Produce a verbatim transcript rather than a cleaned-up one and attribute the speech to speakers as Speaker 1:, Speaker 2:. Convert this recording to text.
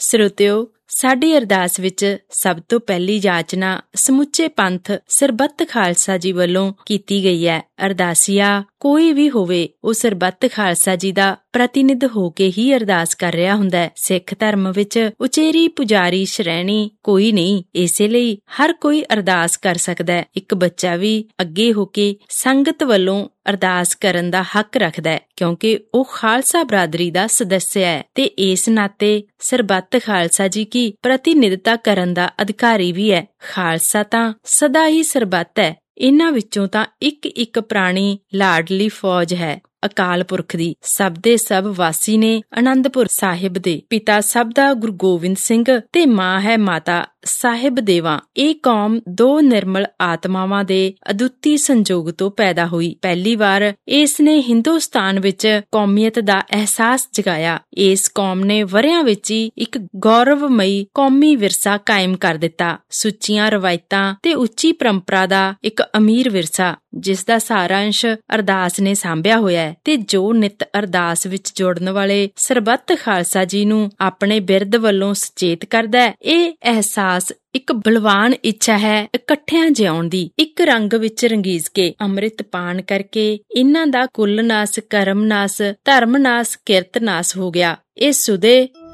Speaker 1: ਸਰੋਤਿਓ, ਸਾਡੀ ਅਰਦਾਸ ਵਿੱਚ ਸਭ ਤੋਂ ਪਹਿਲੀ ਜਾਚਨਾ ਸਮੁੱਚੇ ਪੰਥ ਸਰਬੱਤ ਖਾਲਸਾ ਜੀ ਵੱਲੋਂ ਕੀਤੀ ਗਈ ਹੈ। ਅਰਦਾਸੀਆ ਕੋਈ ਵੀ ਹੋਵੇ, ਉਹ ਸਰਬੱਤ ਖਾਲਸਾ ਜੀ ਦਾ ਪ੍ਰਤੀਨਿਧ ਹੋ ਕੇ ਹੀ ਅਰਦਾਸ ਕਰ ਰਿਹਾ ਹੁੰਦਾ ਹੈ। ਸਿੱਖ ਧਰਮ ਵਿੱਚ ਉਚੇਰੀ ਪੁਜਾਰੀ ਸ਼੍ਰੇਣੀ ਕੋਈ ਨਹੀਂ, ਇਸੇ ਲਈ ਹਰ ਕੋਈ ਅਰਦਾਸ ਕਰ ਸਕਦਾ ਹੈ। ਇੱਕ ਬੱਚਾ ਵੀ ਅੱਗੇ ਹੋ ਕੇ ਸੰਗਤ ਵੱਲੋਂ ਅਰਦਾਸ ਕਰਨ ਦਾ ਹੱਕ ਰੱਖਦਾ ਹੈ, ਕਿਉਂਕਿ ਉਹ ਖਾਲਸਾ ਬਰਾਦਰੀ ਦਾ ਸਦੱਸਿਆ ਹੈ ਤੇ ਇਸ ਨਾਤੇ ਸਰਬੱਤ ਖਾਲਸਾ ਜੀ ਕੀ ਪ੍ਰਤੀਨਿਧਤਾ ਕਰਨ ਦਾ ਅਧਿਕਾਰੀ ਵੀ ਹੈ। ਖਾਲਸਾ ਤਾਂ ਸਦਾ ਹੀ ਸਰਬੱਤ ਹੈ। ਇਹਨਾਂ ਵਿੱਚੋਂ ਤਾਂ ਇੱਕ ਇੱਕ ਪ੍ਰਾਣੀ ਲਾਡਲੀ ਫੌਜ ਹੈ, ਅਕਾਲ ਪੁਰਖ ਦੀ। ਸਭ ਦੇ ਸਭ ਵਾਸੀ ਨੇ ਅਨੰਦਪੁਰ ਸਾਹਿਬ ਦੇ। ਪਿਤਾ ਸਭ ਦਾ ਗੁਰੂ ਗੋਬਿੰਦ ਸਿੰਘ ਤੇ ਮਾਂ ਹੈ ਮਾਤਾ ਸਾਹਿਬ ਦੇਵਾ। ਇਹ ਕੌਮ ਦੋ ਨਿਰਮਲ ਆਤਮਾਵਾਂ ਦੇ ਅਦੁੱਤੀ ਸੰਜੋਗ ਤੋਂ ਪੈਦਾ ਹੋਈ। ਪਹਿਲੀ ਵਾਰ ਇਸ ਨੇ ਹਿੰਦੁਸਤਾਨ ਵਿੱਚ ਕੌਮੀਅਤ ਦਾ ਅਹਿਸਾਸ ਜਗਾਇਆ। ਇਸ ਕੌਮ ਨੇ ਵਰ੍ਹਿਆਂ ਵਿੱਚ ਹੀ ਇੱਕ ਗੌਰਵਮਈ ਕੌਮੀ ਵਿਰਸਾ ਕਾਇਮ ਕਰ ਦਿੱਤਾ। ਸੁੱਚੀਆਂ ਰਵਾਇਤਾਂ ਤੇ ਉੱਚੀ ਪਰੰਪਰਾ ਦਾ ਇੱਕ ਅਮੀਰ ਵਿਰਸਾ, ਜਿਸ ਦਾ ਸਾਰਾਂਸ਼ ਅਰਦਾਸ ਨੇ ਸਾਂਭਿਆ ਹੋਇਆ ਹੈ ਤੇ ਜੋ ਨਿਤ ਅਰਦਾਸ ਵਿੱਚ ਜੋੜਨ ਵਾਲੇ ਸਰਬੱਤ ਖਾਲਸਾ ਜੀ ਨੂੰ ਆਪਣੇ ਬਿਰਦ ਵੱਲੋਂ ਸੁਚੇਤ ਕਰਦਾ ਹੈ। ਇਹ ਅਹਿਸਾਸ ਇੱਕ ਬਲਵਾਨ ਇੱਛਾ ਹੈ ਇਕੱਠਿਆਂ ਜਿਉਣ ਦੀ। ਇੱਕ ਰੰਗ ਵਿੱਚ ਰੰਗੀਜ਼ ਕੇ ਅੰਮ੍ਰਿਤ ਪਾਨ ਕਰਕੇ ਇਹਨਾਂ ਦਾ ਕੁੱਲ ਨਾਸ, ਕਰਮ ਨਾਸ, ਧਰਮ ਨਾਸ, ਕਿਰਤ ਨਾਸ ਹੋ ਗਿਆ। ਇਹ ਸੁਦੇ